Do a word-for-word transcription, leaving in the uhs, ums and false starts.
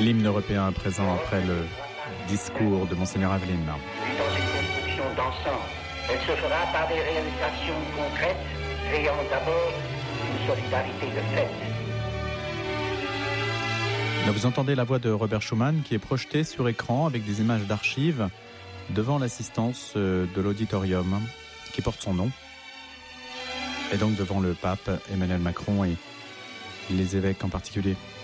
L'hymne européen à présent après le discours de Monseigneur Aveline. Dans une construction d'ensemble, elle se fera par des réalisations concrètes, créant d'abord une solidarité de fait. Là, vous entendez la voix de Robert Schuman qui est projetée sur écran avec des images d'archives devant l'assistance de l'auditorium qui porte son nom. Et donc devant le pape Emmanuel Macron et les évêques en particulier.